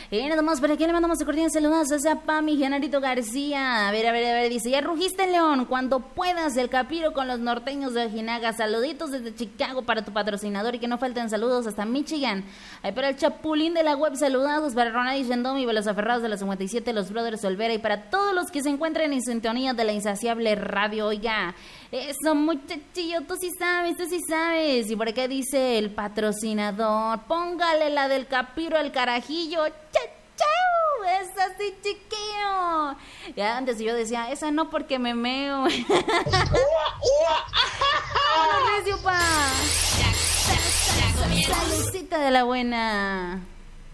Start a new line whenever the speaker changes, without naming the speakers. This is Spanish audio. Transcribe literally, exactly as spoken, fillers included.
Y nada más, ¿para qué le mandamos cordiales saludos a esa Pami Genarito García? A ver, a ver, a ver, dice, ya rugiste, León, cuando puedas, el Capiro con los norteños de Ojinaga. Saluditos desde Chicago para tu patrocinador y que no falten saludos hasta Michigan. Ahí para el Chapulín de la web, saludados para Ronald y Shendomi, para los aferrados de los cincuenta y siete, los Brothers Olvera y para todos los que se encuentren en sintonía de la insaciable radio. Oiga, eso, muchachillo, tú sí sabes, tú sí sabes. Y por acá dice el patrocinador, póngale la del Capiro al carajillo. ¡Chau, chau! Es así, chiquillo. Ya antes yo decía, esa no porque me meo. ¡Vámonos, recio, pa! Salecita de la buena.